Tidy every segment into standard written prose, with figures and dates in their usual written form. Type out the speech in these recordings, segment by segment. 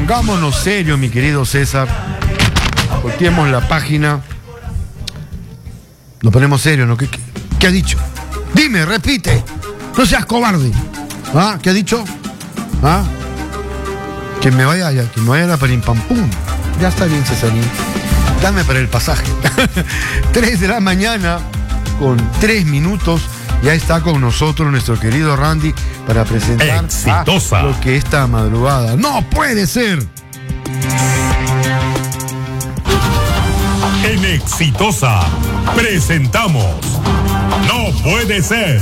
Pongámonos serio, mi querido César. Volteemos la página. Nos ponemos serio, ¿no? ¿Qué ha dicho? Dime, repite. No seas cobarde. ¿Ah? ¿Qué ha dicho? ¿Ah? Que me vaya a la Perimpampum. Ya está bien, Cesarín. Dame para el pasaje. 3 de la mañana con 3 minutos. Ya está con nosotros nuestro querido Randy para presentar lo que esta madrugada. ¡No puede ser! En Exitosa presentamos No Puede Ser.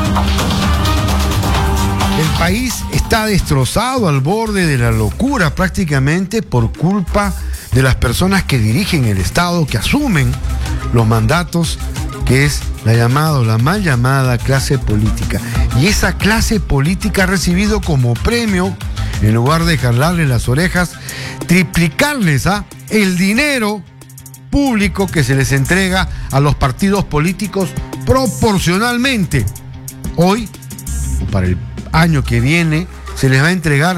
El país está destrozado al borde de la locura prácticamente por culpa de las personas que dirigen el Estado, que asumen los mandatos, que es la mal llamada clase política. Y esa clase política ha recibido como premio, en lugar de jalarles las orejas, triplicarles el dinero público que se les entrega a los partidos políticos proporcionalmente. Hoy, o para el año que viene, se les va a entregar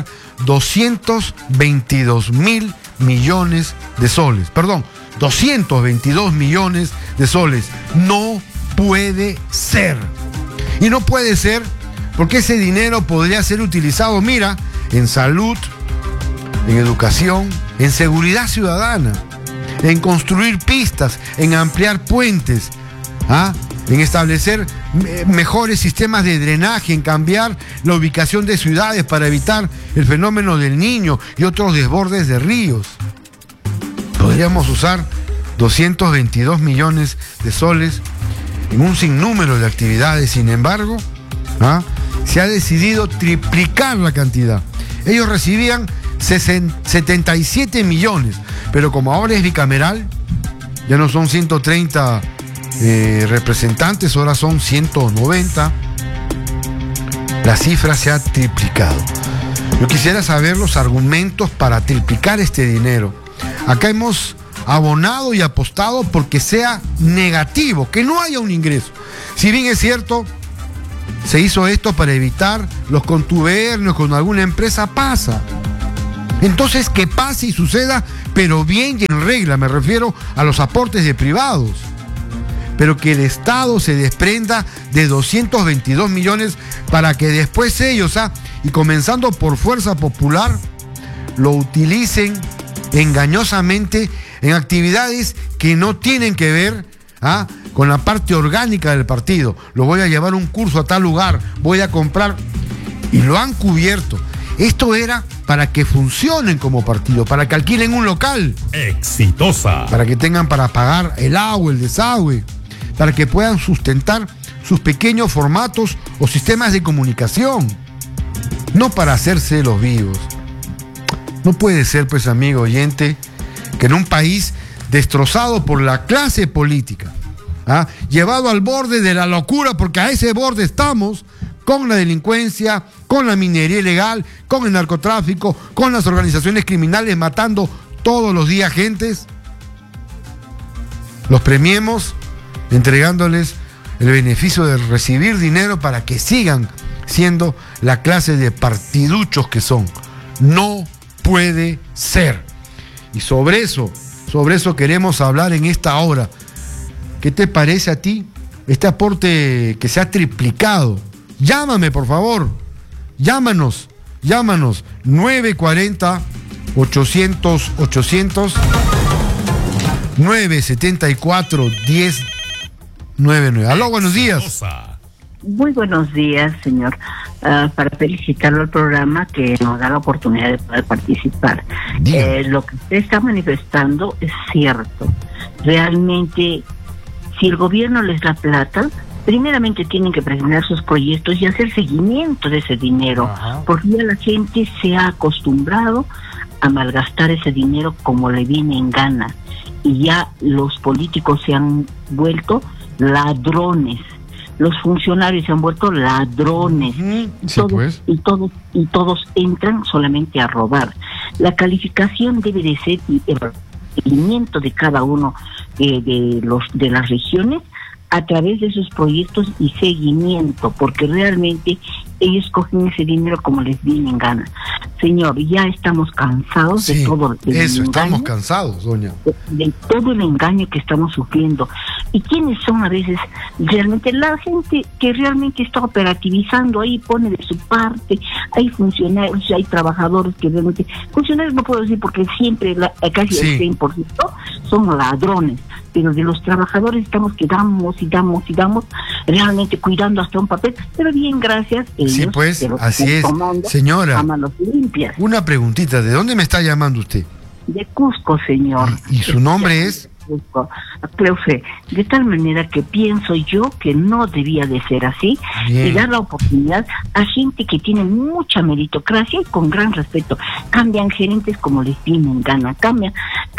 222 mil millones de soles. Perdón, 222 millones de soles. No puede ser. Y no puede ser porque ese dinero podría ser utilizado, mira, en salud, en educación, en seguridad ciudadana, en construir pistas, en ampliar puentes, en establecer mejores sistemas de drenaje, en cambiar la ubicación de ciudades para evitar el fenómeno del Niño y otros desbordes de ríos. Podríamos usar 222 millones de soles en un sinnúmero de actividades. Sin embargo, se ha decidido triplicar la cantidad. Ellos recibían 77 millones, pero como ahora es bicameral, ya no son 130 representantes, ahora son 190. La cifra se ha triplicado. Yo quisiera saber los argumentos para triplicar este dinero. Acá hemos abonado y apostado porque sea negativo, que no haya un ingreso. Si bien es cierto, se hizo esto para evitar los contubernios con alguna empresa, pasa. Entonces que pase y suceda, pero bien y en regla, me refiero a los aportes de privados. Pero que el Estado se desprenda de 222 millones para que después ellos, y comenzando por Fuerza Popular, lo utilicen engañosamente en actividades que no tienen que ver con la parte orgánica del partido. Lo voy a llevar a un curso a tal lugar, voy a comprar, y lo han cubierto. Esto era para que funcionen como partido, para que alquilen un local. Exitosa. Para que tengan para pagar el agua, el desagüe, para que puedan sustentar sus pequeños formatos o sistemas de comunicación, no para hacerse los vivos. No puede ser, pues, amigo oyente, que en un país destrozado por la clase política, llevado al borde de la locura, porque a ese borde estamos, con la delincuencia, con la minería ilegal, con el narcotráfico, con las organizaciones criminales matando todos los días gentes, los premiemos entregándoles el beneficio de recibir dinero para que sigan siendo la clase de partiduchos que son. No puede ser. Y sobre eso queremos hablar en esta hora. ¿Qué te parece a ti este aporte que se ha triplicado? Llámame, por favor. Llámanos. 940 800 974 1099. Aló, buenos días. Muy buenos días, señor. Para felicitarlo al programa que nos da la oportunidad de poder participar. Lo que usted está manifestando es cierto. Realmente, si el gobierno les da plata, primeramente tienen que presentar sus proyectos y hacer seguimiento de ese dinero, porque ya la gente se ha acostumbrado a malgastar ese dinero como le viene en gana, y ya los políticos se han vuelto ladrones. Los funcionarios se han vuelto ladrones. Sí, pues. y todos entran solamente a robar. La calificación debe de ser el seguimiento de cada uno de las regiones a través de sus proyectos y seguimiento, porque realmente ellos cogen ese dinero como les viene en gana. Señor, ya estamos cansados Sí, de todo el eso, estamos engaño, cansados, doña. de todo el engaño que estamos sufriendo. ¿Y quiénes son a veces realmente? La gente que realmente está operativizando ahí, pone de su parte. Hay funcionarios, hay trabajadores que realmente... Funcionarios no puedo decir porque siempre, casi Sí. el 100% son ladrones. Pero de los trabajadores estamos que damos, realmente cuidando hasta un papel. Pero bien, gracias. Sí, ellos, pues, de los que así están es. tomando Señora, a manos limpias. una preguntita, ¿de dónde me está llamando usted? De Cusco, señor. ¿Y su nombre es? Cusco. Profe, de tal manera que pienso yo que no debía de ser así. Bien. Y dar la oportunidad a gente que tiene mucha meritocracia y con gran respeto. Cambian gerentes como les viene en gana, cambian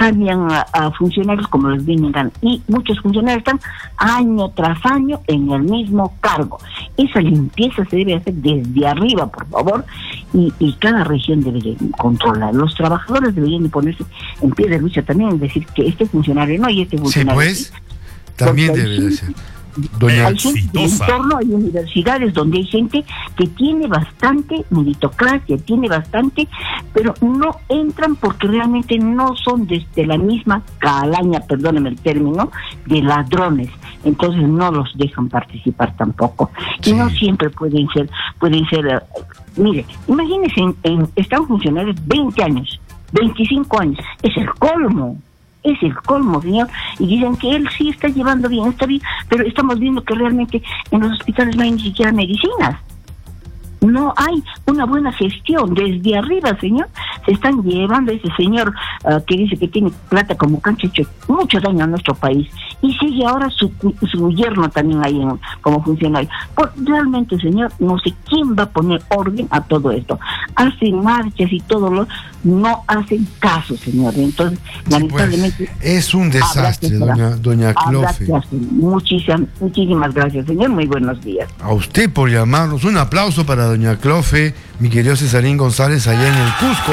a funcionarios como les viene en gana, y muchos funcionarios están año tras año en el mismo cargo. Esa limpieza se debe hacer desde arriba, por favor, y cada región debe de controlar. Los trabajadores deberían de ponerse en pie de lucha también, es decir, que este funcionario no y este Sí, funcionario pues, sí. también Porque debe de hay ser. Doña, Hay gente del Exitosa. entorno, hay universidades donde hay gente que tiene bastante meritocracia, tiene bastante, pero no entran porque realmente no son desde la misma calaña, perdónenme el término, de ladrones. Entonces no los dejan participar tampoco. Sí. Y no siempre pueden ser, mire, imagínense, están funcionarios 20 años, 25 años, es el colmo. Es el colmo, señor, y dicen que él sí está llevando bien, está bien, pero estamos viendo que realmente en los hospitales no hay ni siquiera medicinas. No hay una buena gestión desde arriba, señor. Se están llevando a ese señor que dice que tiene plata como cancha, hecho mucho daño a nuestro país. Y sigue ahora su yerno también ahí como funcionario. Realmente, señor, no sé quién va a poner orden a todo esto. Hacen marchas y todo no hacen caso, señor. Entonces, lamentablemente... Pues, es un desastre, doña Clofe. Muchísimas gracias, señor. Muy buenos días. A usted por llamarnos. Un aplauso para doña Clofe, mi querido Cesarín González, allá en el Cusco.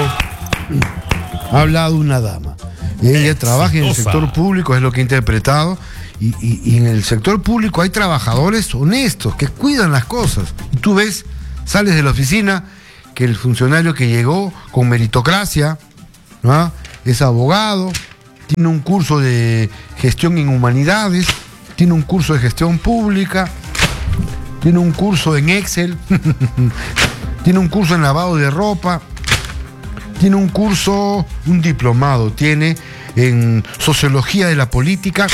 Ha hablado una dama. Ella trabaja en el sector público, es lo que he interpretado. Y en el sector público hay trabajadores honestos que cuidan las cosas. Y tú ves, sales de la oficina, que el funcionario que llegó con meritocracia, ¿no?, es abogado, tiene un curso de gestión en humanidades, tiene un curso de gestión pública, tiene un curso en Excel, tiene un curso en lavado de ropa, tiene un curso, un diplomado, tiene en sociología de la política.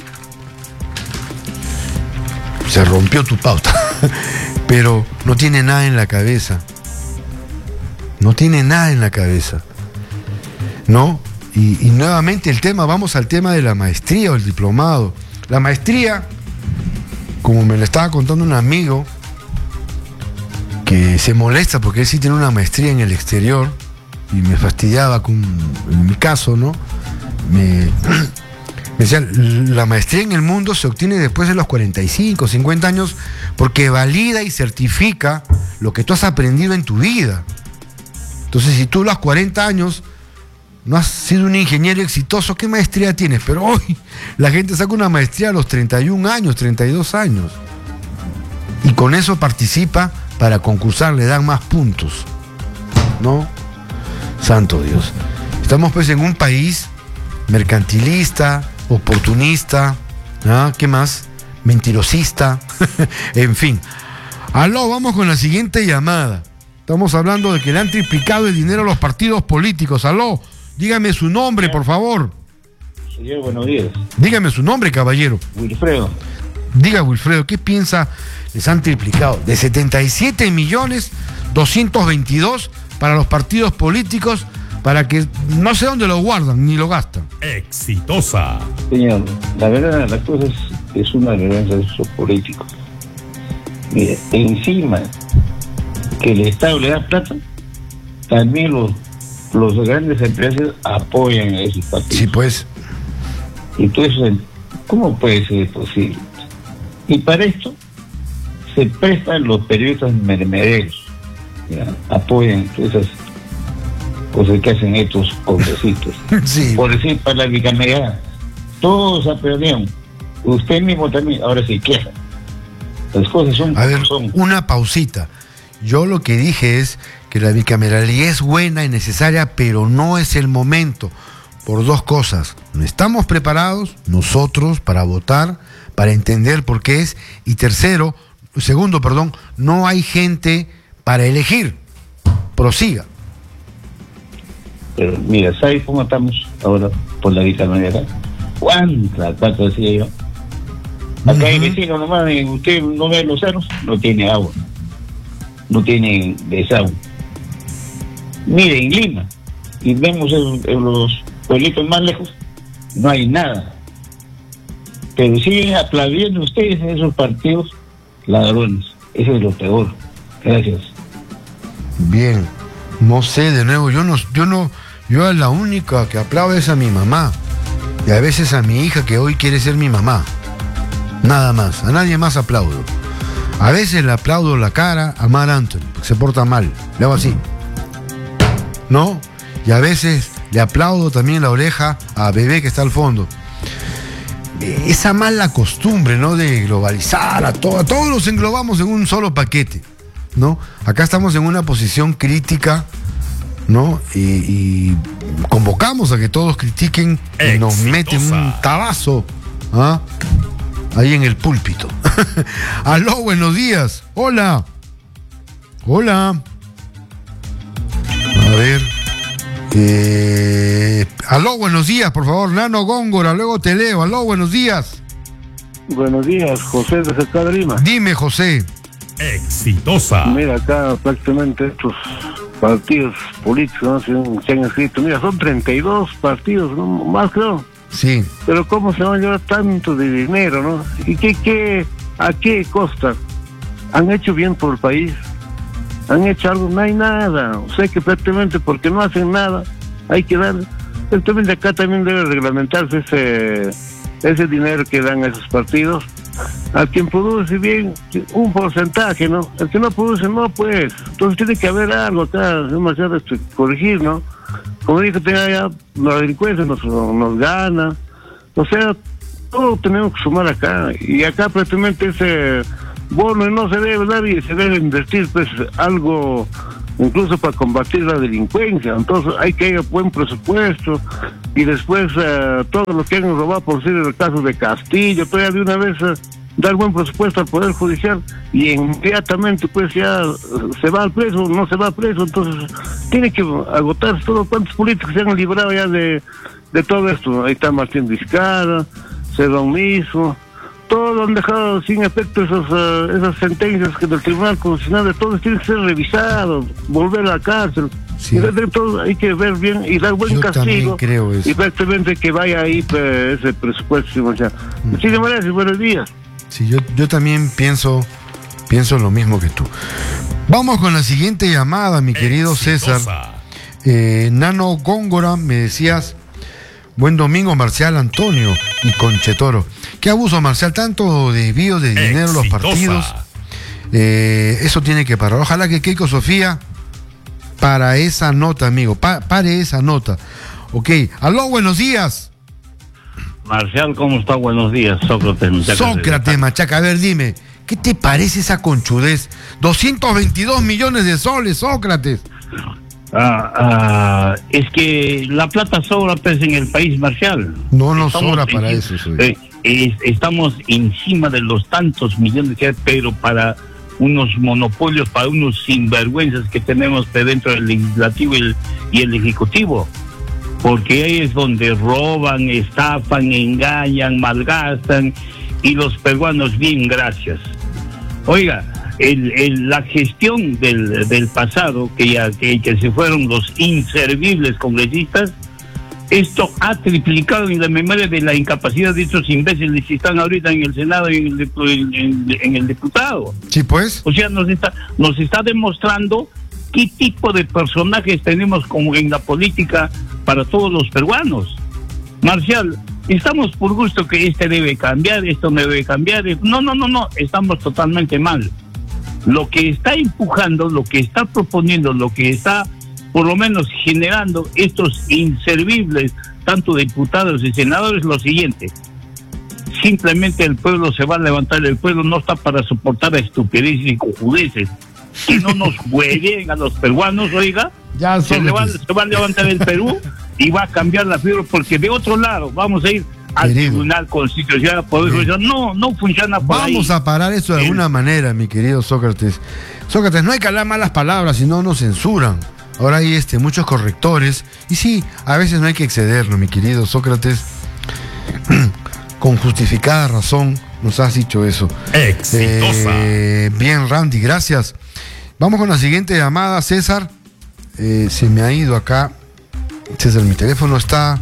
Se rompió tu pauta, pero no tiene nada en la cabeza. No tiene nada en la cabeza, ¿no? Y nuevamente vamos al tema de la maestría o el diplomado. La maestría, como me lo estaba contando un amigo que se molesta porque él sí tiene una maestría en el exterior y me fastidiaba en mi caso, ¿no? Me decía, la maestría en el mundo se obtiene después de los 45, 50 años porque valida y certifica lo que tú has aprendido en tu vida. Entonces, si tú a los 40 años no has sido un ingeniero exitoso, ¿qué maestría tienes? Pero hoy la gente saca una maestría a los 31 años, 32 años. Y con eso participa para concursar, le dan más puntos, ¿no? Santo Dios. Estamos pues en un país mercantilista, oportunista, ¿ah? ¿Qué más? Mentirosista, en fin. Aló, vamos con la siguiente llamada. Estamos hablando de que le han triplicado el dinero a los partidos políticos. Aló, dígame su nombre, por favor. Señor, buenos días. Dígame su nombre, caballero. Wilfredo. Diga, Wilfredo, ¿qué piensa? Les han triplicado de 77.222.000 para los partidos políticos, para que no sé dónde lo guardan ni lo gastan. Exitosa. Señor, la verdad, las cosas es una vergüenza de esos políticos. Mire, encima que el Estado le da plata, también los grandes empresas apoyan a esos partidos. Sí, pues. Entonces, ¿cómo puede ser posible? Y para esto se prestan los periodistas mermederos, ¿ya? Apoyan esas cosas que hacen estos congresistas. Sí. Por decir, para la bicameralidad, todos aplaudieron. Usted mismo también, ahora se queja. Las cosas son... A ver, una pausita. Yo lo que dije es que la bicameralidad es buena y necesaria, pero no es el momento, por dos cosas. No estamos preparados nosotros para votar, para entender por qué es, y segundo, no hay gente para elegir. Prosiga. Pero mira, ¿sabes cómo estamos ahora por la bicameralidad? ¿Cuánto decía yo? Acá hay vecinos nomás, usted no ve los cerros, no tiene agua, no tiene desagüe. Mire, en Lima, y vemos en los pueblitos más lejos, no hay nada. Pero siguen aplaudiendo ustedes en esos partidos ladrones. Eso es lo peor. Gracias. Bien, no sé, de nuevo, yo a la única que aplaudo es a mi mamá, y a veces a mi hija, que hoy quiere ser mi mamá. Nada más, a nadie más aplaudo. A veces le aplaudo la cara a Mar Anthony, porque se porta mal, le hago así, ¿no? Y a veces le aplaudo también la oreja a Bebé, que está al fondo. Esa mala costumbre, ¿no?, de globalizar a todos los englobamos en un solo paquete, ¿no? Acá estamos en una posición crítica, ¿no? Y convocamos a que todos critiquen y nos meten un tabazo, ¿ah?, ahí en el púlpito. Aló, buenos días. Hola. A ver. Aló, buenos días, por favor. Nano Góngora, luego te leo. Aló, buenos días. Buenos días, José de Cercado de Lima. Dime, José. Exitosa. Mira, acá prácticamente estos partidos políticos, ¿no?, se han escrito. Mira, son 32 partidos, ¿no?, más creo. Sí. Pero ¿cómo se van a llevar tanto de dinero, no? ¿Y a qué costa? ¿Han hecho bien por el país? ¿Han hecho algo? No hay nada. O sea que prácticamente porque no hacen nada, hay que dar. Prácticamente acá también debe reglamentarse ese dinero que dan a esos partidos. A quien produce bien, un porcentaje, ¿no? El que no produce, no, pues. Entonces tiene que haber algo acá, demasiado corregir, ¿no? Como dije, ya la delincuencia nos gana. O sea, todo tenemos que sumar acá. Y acá prácticamente ese bono no se debe dar y se debe invertir, pues, algo incluso para combatir la delincuencia. Entonces hay que ir a buen presupuesto. Y después todo lo que han robado, por decir el caso de Castillo, todavía de una vez dar buen presupuesto al Poder Judicial y inmediatamente pues ya se va al preso, no se va al preso. Entonces tiene que agotarse todo. ¿Cuántos políticos se han librado ya de todo esto? Ahí está Martín Vizcarra, Cedón mismo, todos han dejado sin efecto esas sentencias que del Tribunal Constitucional. De todos tiene que ser revisado, volver a la cárcel. Sí. Y de todo hay que ver bien y dar buen castigo. Creo eso. Y prácticamente que vaya ahí ese presupuesto. Muchísimas gracias, buenos días. Sí, yo también pienso lo mismo que tú. Vamos con la siguiente llamada, mi querido César. Nano Góngora, me decías, buen domingo, Marcial Antonio y Conchetoro. Qué abuso, Marcial, tanto desvío de dinero a los partidos. Eso tiene que parar. Ojalá que Keiko Sofía para esa nota, amigo, pare esa nota. Ok, aló, buenos días. Marcial, ¿cómo está? Buenos días, Sócrates, Machaca, a ver, dime, ¿qué te parece esa conchudez? 222 millones de soles, Sócrates. Es que la plata sobra, pues, en el país, Marcial. No sobra para eso. Estamos encima de los tantos millones que hay, pero para unos monopolios, para unos sinvergüenzas que tenemos dentro del legislativo y el ejecutivo. Porque ahí es donde roban, estafan, engañan, malgastan, y los peruanos bien, gracias. Oiga, la gestión del pasado, que se fueron los inservibles congresistas, esto ha triplicado en la memoria de la incapacidad de estos imbéciles que están ahorita en el Senado y en el diputado. Sí, pues. O sea, nos está demostrando qué tipo de personajes tenemos como en la política para todos los peruanos. Marcial, estamos por gusto que debe cambiar, esto no debe cambiar. No, estamos totalmente mal. Lo que está empujando, lo que está proponiendo, lo que está por lo menos generando estos inservibles, tanto diputados y senadores, lo siguiente: simplemente el pueblo se va a levantar. El pueblo no está para soportar estupideces y cojudeces. que no nos hueven a los peruanos, oiga. Ya, se va a levantar el Perú y va a cambiar la figura, porque de otro lado vamos a ir al Tribunal Constitucional. No funciona por ahí. Vamos a parar eso de alguna manera, mi querido Sócrates. Sócrates, no hay que hablar malas palabras, si no nos censuran. Ahora hay muchos correctores. Y sí, a veces no hay que excederlo, mi querido Sócrates. Con justificada razón nos has dicho eso. Exitosa. Bien, Randy, gracias. Vamos con la siguiente llamada, César. Se me ha ido acá. César, mi teléfono está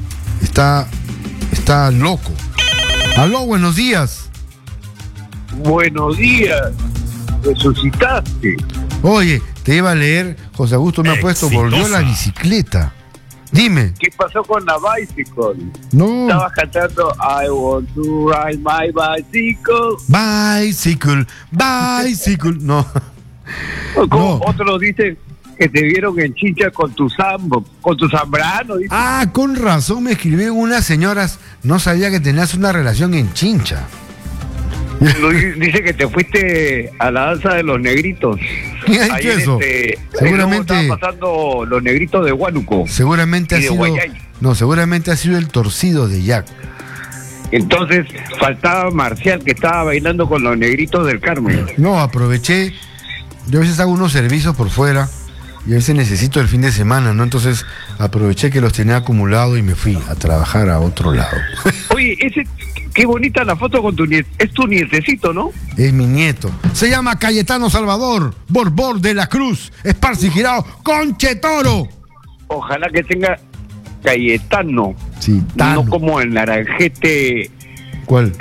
loco. Aló, buenos días. Buenos días. Resucitaste. Oye, te iba a leer, José Augusto me ha puesto, volvió la bicicleta. Dime. ¿Qué pasó con la bicycle? No. Estaba cantando I want to ride my bicycle. Bicycle. No. Como otros dicen que te vieron en Chincha con tu zambrano. Dicen. Ah, con razón me escribieron unas señoras. No sabía que tenías una relación en Chincha. Dice que te fuiste a la danza de los negritos. ¿Quién ha dicho eso? Seguramente estaban pasando los negritos de Huánuco. Seguramente ha sido el torcido de Jack. Entonces faltaba Marcial, que estaba bailando con los negritos del Carmen. No, aproveché. Yo a veces hago unos servicios por fuera y a veces necesito el fin de semana, ¿no? Entonces aproveché que los tenía acumulados y me fui a trabajar a otro lado. Oye, qué bonita la foto con tu nieto. Es tu nietecito, ¿no? Es mi nieto. Se llama Cayetano Salvador Borbor de la Cruz Esparci Girao Conchetoro. Ojalá que tenga Cayetano. Sí, Tano. No como el naranjete. ¿Cuál?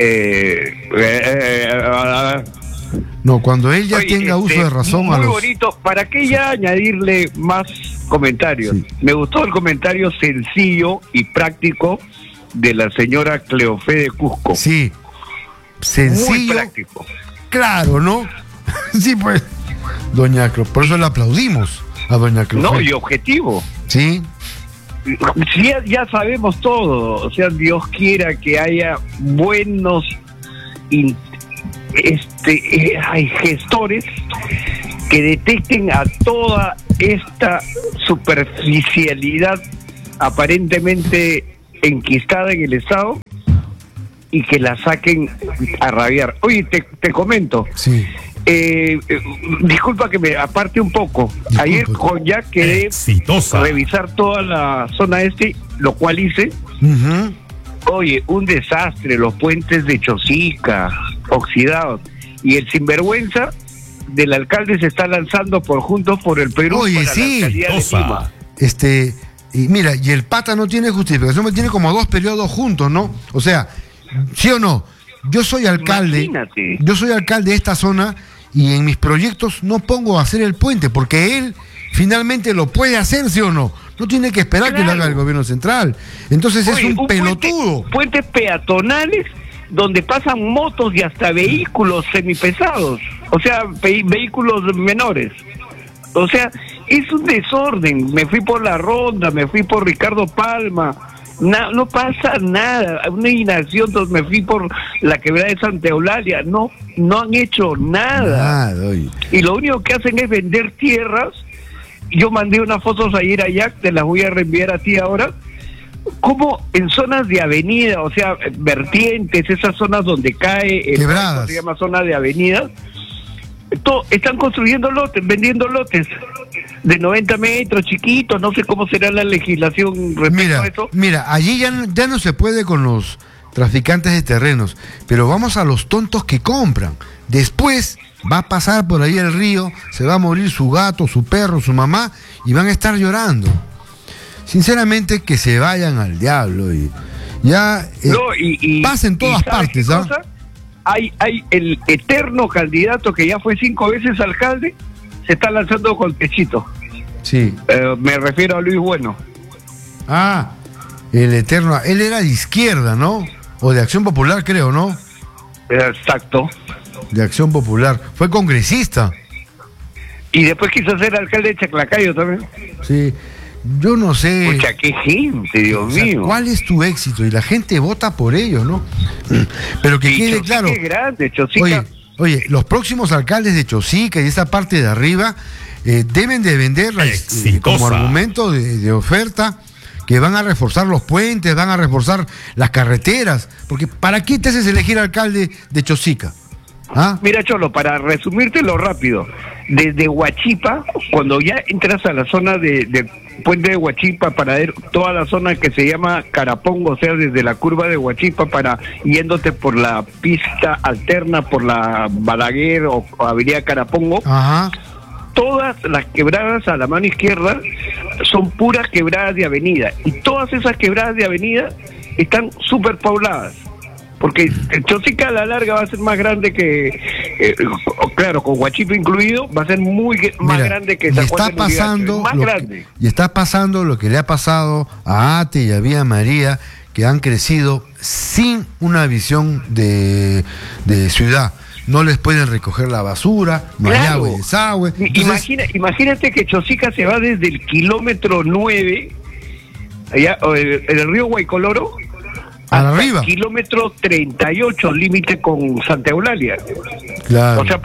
No, cuando él ya tenga uso de razón muy bonito. ¿Para qué ya añadirle más comentarios? Sí. Me gustó el comentario sencillo y práctico de la señora Cleofé de Cusco. Sí, sencillo. Muy práctico. Claro, ¿no? Sí, pues. Doña Cleofé, por eso le aplaudimos a doña Cleofé. No, y objetivo. Sí. Sí, ya sabemos todo. O sea, Dios quiera que haya buenos hay gestores que detecten a toda esta superficialidad aparentemente enquistada en el Estado y que la saquen a rabiar. Oye, te comento. Sí. Disculpa que me aparte un poco. Ayer con Jack quedé revisar toda la zona este, lo cual hice. Uh-huh. Oye, un desastre, los puentes de Chosica, oxidados. Y el sinvergüenza del alcalde se está lanzando por Juntos por el Perú. Oye, para sí. la alcaldía de Lima. Y mira, y el pata no tiene justificación, tiene como 2 periodos juntos, ¿no? O sea, ¿sí o no? Yo soy alcalde. Imagínate. Yo soy alcalde de esta zona y en mis proyectos no pongo a hacer el puente porque él finalmente lo puede hacer, ¿sí o no? No tiene que esperar que lo haga el gobierno central. Entonces es un pelotudo. Puentes peatonales donde pasan motos y hasta vehículos semipesados, o sea, vehículos menores. O sea, es un desorden. Me fui por La Ronda, me fui por Ricardo Palma, no pasa nada. Una inacción, entonces me fui por la quebrada de Santa Eulalia. No han hecho nada. Y lo único que hacen es vender tierras. Yo mandé unas fotos ayer a Jack, te las voy a reenviar a ti ahora. Como en zonas de avenida, o sea, vertientes, esas zonas donde cae, quebradas, se llama zona de avenida, están construyendo lotes, vendiendo lotes de 90 metros, chiquitos, no sé cómo será la legislación respecto a eso. Mira, allí ya no se puede con los traficantes de terrenos, pero vamos a los tontos que compran. Después va a pasar por ahí el río, se va a morir su gato, su perro, su mamá, y van a estar llorando. Sinceramente, que se vayan al diablo y ya pasa en todas partes. Hay el eterno candidato que ya fue 5 veces alcalde, se está lanzando con techito. Sí. Me refiero a Luis Bueno. Ah, el eterno. Él era de izquierda, ¿no? O de Acción Popular, creo, ¿no? Exacto. De Acción Popular. Fue congresista. Y después quiso ser alcalde de Chaclacayo también. Sí. Yo no sé. Pucha, qué gente, Dios mío. ¿Cuál es tu éxito? Y la gente vota por ello, ¿no? Pero que quede claro. Qué grande, Chosica. Oye, los próximos alcaldes de Chosica y esa parte de arriba deben de vender como argumento de oferta que van a reforzar los puentes, van a reforzar las carreteras, porque ¿para qué te haces elegir alcalde de Chosica? ¿Ah? Mira, Cholo, para resumírtelo rápido, desde Huachipa, cuando ya entras a la zona de Puente de Huachipa, para ver toda la zona que se llama Carapongo, o sea, desde la curva de Huachipa para yéndote por la pista alterna, por la Balaguer o Avenida Carapongo, Ajá. Todas las quebradas a la mano izquierda son puras quebradas de avenida, y todas esas quebradas de avenida están súper pobladas, porque Chosica a la larga va a ser más grande que, claro, con Huachipa incluido, va a ser más grande que San Juan de Lurigancho, y está pasando lo que le ha pasado a Ate y a Vía María, que han crecido sin una visión de ciudad. No les pueden recoger la basura, no hay agua y desagüe. Imagínate que Chosica se va desde el kilómetro 9, allá, el río Guaycoloro, arriba, kilómetro 38, límite con Santa Eulalia. Claro. O sea,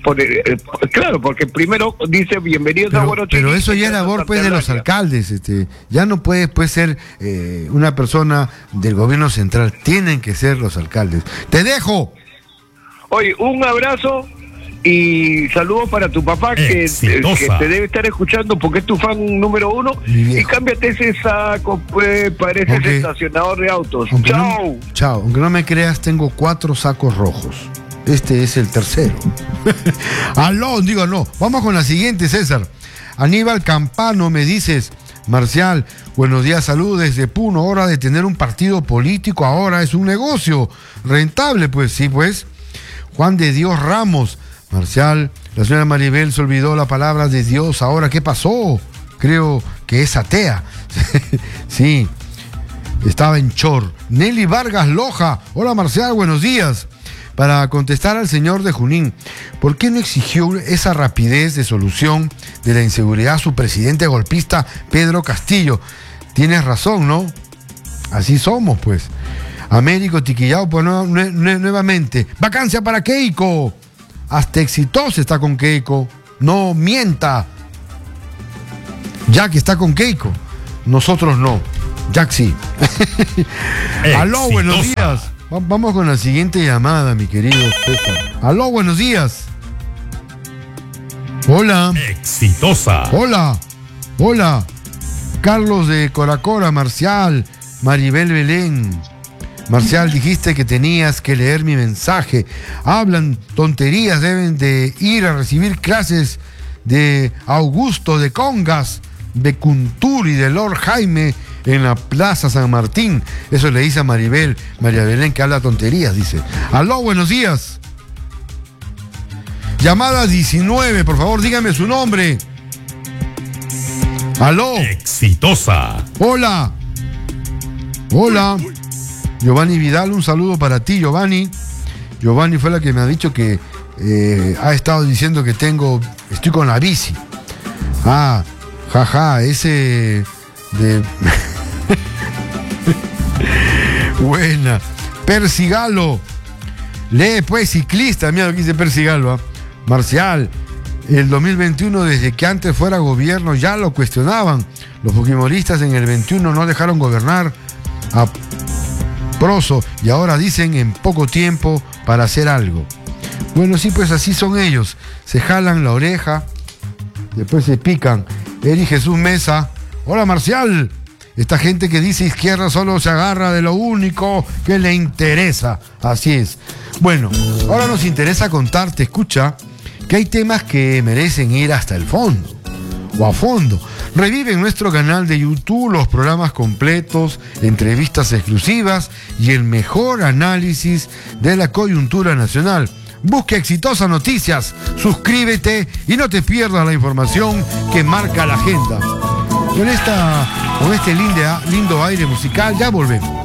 claro, porque primero dice bienvenidos a Guarochirí. Pero eso ya es labor pues de los alcaldes, ya no puede ser una persona del gobierno central, tienen que ser los alcaldes. Te dejo. Oye, un abrazo y saludos para tu papá que te debe estar escuchando porque es tu fan número 1. Y cámbiate ese saco, pues, parece estacionador de autos. Chao. Chao, aunque no me creas, tengo 4 sacos rojos. Este es el tercero. Aló, digo no. Vamos con la siguiente, César. Aníbal Campano, me dices, Marcial, buenos días, saludos desde Puno. Hora de tener un partido político, ahora es un negocio rentable, pues sí, pues. Juan de Dios Ramos, Marcial, la señora Maribel se olvidó la palabra de Dios, ahora ¿qué pasó? Creo que es atea. Sí, estaba en Chor. Nelly Vargas Loja, hola Marcial, buenos días. Para contestar al señor de Junín, ¿por qué no exigió esa rapidez de solución de la inseguridad a su presidente golpista Pedro Castillo? Tienes razón, ¿no? Así somos, pues. Américo Tiquillao, pues nuevamente. Vacancia para Keiko. Hasta Exitosa está con Keiko. No mienta. Jack está con Keiko. Nosotros no. Jack sí. Aló, buenos días. Vamos con la siguiente llamada, mi querido César. Aló, buenos días. Hola. Exitosa. Hola. Hola. Carlos de Coracora, Marcial, Maribel Belén. Marcial, dijiste que tenías que leer mi mensaje. Hablan tonterías, deben de ir a recibir clases de Augusto de Congas, de Cunturi, de Lord Jaime en la Plaza San Martín. Eso le dice a María Belén, que habla tonterías, dice. Aló, buenos días. Llamada 19, por favor, dígame su nombre. Aló. Exitosa. Hola. Hola. Giovanni Vidal, un saludo para ti, Giovanni. Giovanni fue la que me ha dicho que ha estado diciendo que estoy con la bici. Ese de... Buena. Persigalo. Lee pues, ciclista, mira lo que dice Persigalo. Marcial, el 2021, desde que antes fuera gobierno, ya lo cuestionaban. Los fujimoristas en el 21 no dejaron gobernar a Proso y ahora dicen en poco tiempo para hacer algo. Bueno, sí, pues así son ellos. Se jalan la oreja, después se pican. Eri Jesús Mesa, hola Marcial. Esta gente que dice izquierda solo se agarra de lo único que le interesa. Así es. Bueno, ahora nos interesa contarte, escucha, que hay temas que merecen ir hasta el fondo o a fondo. Revive en nuestro canal de YouTube los programas completos, entrevistas exclusivas y el mejor análisis de la coyuntura nacional. Busca Exitosa Noticias, suscríbete y no te pierdas la información que marca la agenda. Con este lindo aire musical ya volvemos.